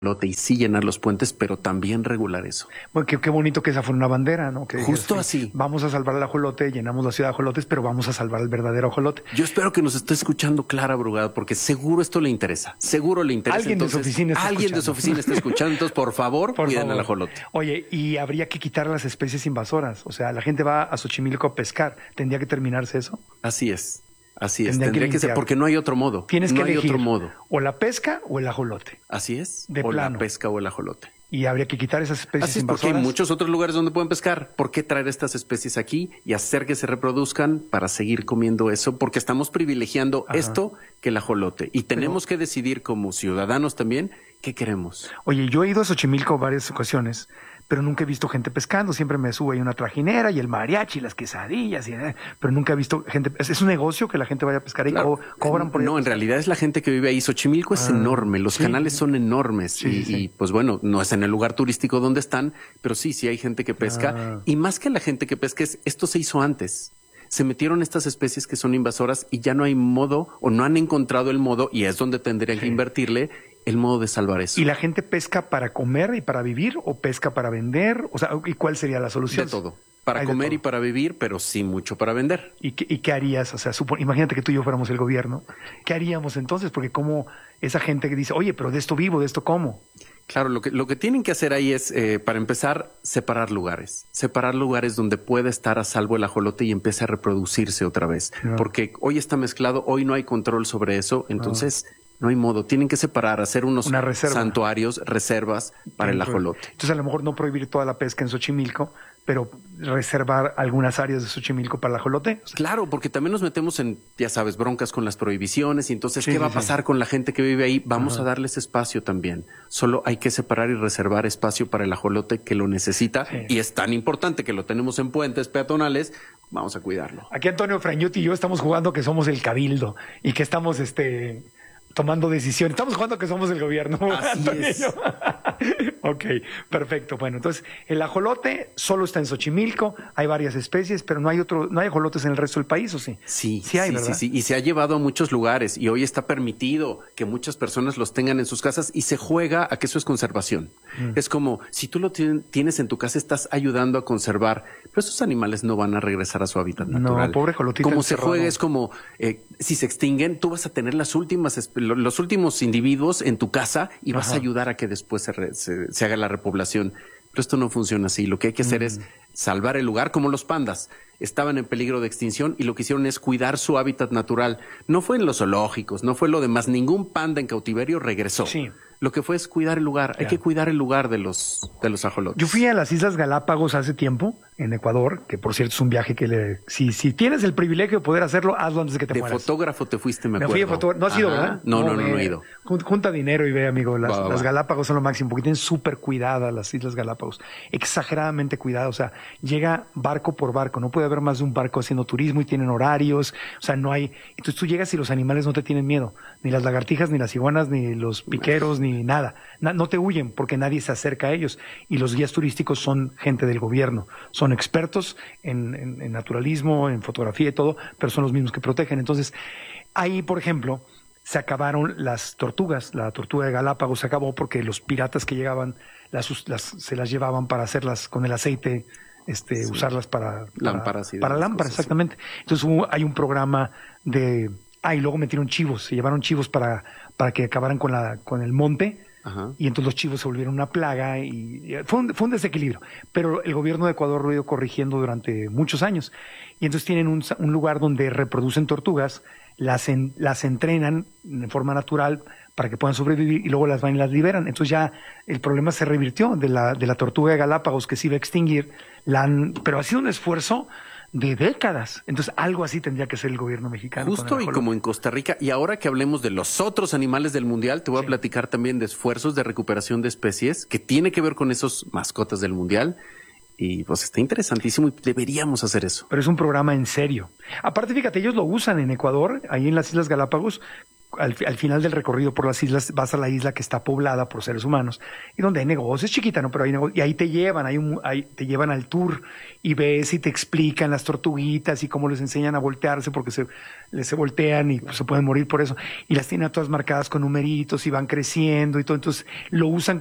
ajolote y sí llenar los puentes, pero también regular eso. Bueno, qué bonito que esa fuera una bandera, ¿no? Que justo dijeras, así. Vamos a salvar al ajolote, llenamos la ciudad de ajolotes, pero vamos a salvar al verdadero ajolote. Yo espero que nos esté escuchando Clara Brugada, porque seguro esto le interesa. Seguro le interesa. Alguien entonces, de su oficina está alguien de su oficina está escuchando. Entonces, por favor, cuiden al ajolote. Oye, y habría que quitar las especies invasoras. O sea, la gente va a Xochimilco a pescar. ¿Tendría que terminarse eso? Así es. Así es, Tendría que ser, porque no hay otro modo. Tienes que elegir otro modo. O la pesca o el ajolote. Así es, de plano. La pesca o el ajolote. Y habría que quitar esas especies Así es, invasoras. porque hay muchos otros lugares donde pueden pescar. ¿Por qué traer estas especies aquí y hacer que se reproduzcan para seguir comiendo eso? Porque estamos privilegiando esto que el ajolote. Y tenemos que decidir como ciudadanos también qué queremos. Oye, yo he ido a Xochimilco varias ocasiones, pero nunca he visto gente pescando. Siempre me subo ahí una trajinera y el mariachi, las quesadillas, pero nunca he visto gente. ¿Es un negocio que la gente vaya a pescar ahí? Claro. ¿Cobran por No, en realidad es la gente que vive ahí. Xochimilco es enorme, los canales son enormes y pues bueno, no es en el lugar turístico donde están, pero sí hay gente que pesca. Y más que la gente que pesca, esto se hizo antes. Se metieron estas especies que son invasoras y ya no hay modo o no han encontrado el modo, y es donde tendrían que invertirle el modo de salvar eso. ¿Y la gente pesca para comer y para vivir o pesca para vender? O sea, ¿y cuál sería la solución? De todo. Para comer y para vivir, pero sí mucho para vender. ¿Y qué harías? O sea, imagínate que tú y yo fuéramos el gobierno. ¿Qué haríamos entonces? Porque como esa gente que dice, oye, pero de esto vivo, de esto como. Claro, lo que tienen que hacer ahí es, para empezar, separar lugares. Separar lugares donde pueda estar a salvo el ajolote y empiece a reproducirse otra vez. Porque hoy está mezclado, hoy no hay control sobre eso, entonces no hay modo. Tienen que separar, hacer unos santuarios, reservas para el ajolote. Entonces a lo mejor no prohibir toda la pesca en Xochimilco, pero reservar algunas áreas de Xochimilco para el ajolote. O sea, claro, porque también nos metemos en, ya sabes, broncas con las prohibiciones y entonces, ¿qué va a pasar con la gente que vive ahí? Vamos a darles espacio también. Solo hay que separar y reservar espacio para el ajolote que lo necesita y es tan importante que lo tenemos en puentes peatonales. Vamos a cuidarlo. Aquí Antonio Frañuti y yo estamos jugando que somos el cabildo y que estamos tomando decisiones. Estamos jugando que somos el gobierno. Así es. Ok, perfecto. Bueno, entonces el ajolote solo está en Xochimilco, hay varias especies, pero no hay ajolotes en el resto del país, ¿o sí? Sí, hay, ¿verdad? Sí. Y se ha llevado a muchos lugares y hoy está permitido que muchas personas los tengan en sus casas y se juega a que eso es conservación. Es como, si tú lo tienes en tu casa, estás ayudando a conservar, pero esos animales no van a regresar a su hábitat natural. No, pobre ajolotito. Como se juega, es como, si se extinguen, tú vas a tener los últimos individuos en tu casa y vas a ayudar a que después se haga la repoblación. Pero esto no funciona así. Lo que hay que hacer es salvar el lugar, como los pandas. Estaban en peligro de extinción y lo que hicieron es cuidar su hábitat natural. No fue en los zoológicos, no fue lo demás. Ningún panda en cautiverio regresó. Sí. Lo que fue es cuidar el lugar. Hay que cuidar el lugar de los ajolotes. Yo fui a las Islas Galápagos hace tiempo, en Ecuador, que por cierto es un viaje que si tienes el privilegio de poder hacerlo, hazlo antes de que te mueras. De fotógrafo te fuiste, me acuerdo. Fui de fotógrafo. No has ido, ¿verdad? No he ido. Junta dinero y ve, amigo. Las Galápagos son lo máximo, porque tienen súper cuidadas las Islas Galápagos. Exageradamente cuidadas. O sea, llega barco por barco. No puede haber más de un barco haciendo turismo y tienen horarios. O sea, no hay. Entonces tú llegas y los animales no te tienen miedo. Ni las lagartijas, ni las iguanas, ni los piqueros, ni nada. No te huyen porque nadie se acerca a ellos. Y los guías turísticos son gente del gobierno. Son expertos en naturalismo, en fotografía y todo, pero son los mismos que protegen. Entonces, ahí, por ejemplo, se acabaron las tortugas. La tortuga de Galápagos se acabó porque los piratas que llegaban se las llevaban para hacerlas con el aceite, usarlas para lámparas. Para lámparas, exactamente. Entonces hay un programa y luego metieron chivos. Se llevaron chivos para que acabaran con el monte. Y entonces los chivos se volvieron una plaga y fue un desequilibrio. Pero el gobierno de Ecuador lo ha ido corrigiendo durante muchos años. Y entonces tienen un lugar donde reproducen tortugas, las entrenan de forma natural para que puedan sobrevivir y luego las van y las liberan. Entonces ya el problema se revirtió de la tortuga de Galápagos que se iba a extinguir, pero ha sido un esfuerzo de décadas. Entonces algo así tendría que ser el gobierno mexicano. Justo, y como en Costa Rica. Y ahora que hablemos de los otros animales del mundial, te voy a platicar también de esfuerzos de recuperación de especies que tiene que ver con esos mascotas del mundial. Y pues está interesantísimo y deberíamos hacer eso. Pero es un programa en serio. Aparte, fíjate, ellos lo usan en Ecuador, ahí en las Islas Galápagos, al final del recorrido por las islas vas a la isla que está poblada por seres humanos y donde hay negocios, es chiquita, ¿no? Pero hay negocios, y ahí te llevan, te llevan al tour y ves y te explican las tortuguitas y cómo les enseñan a voltearse porque se voltean y pues, se pueden morir por eso. Y las tienen todas marcadas con numeritos y van creciendo y todo. Entonces lo usan